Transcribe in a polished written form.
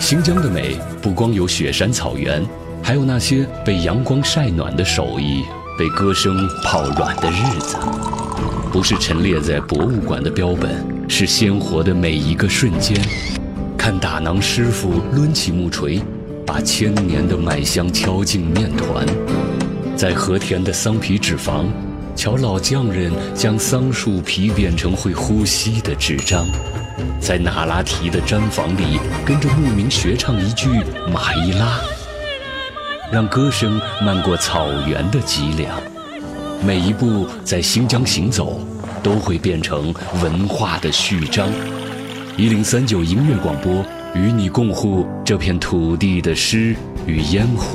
新疆的美不光有雪山草原，还有那些被阳光晒暖的手艺，被歌声泡软的日子。不是陈列在博物馆的标本，是鲜活的每一个瞬间。看打馕师傅抡起木锤，把1000年的麦香敲进面团。在和田的桑皮纸坊，瞧老匠人将桑树皮变成会呼吸的纸张。在那拉提的毡房里，跟着牧民学唱一句马伊拉，让歌声漫过草原的脊梁。每一步在新疆行走，都会变成文化的序章。1039音乐广播，与你共护这片土地的诗与烟火。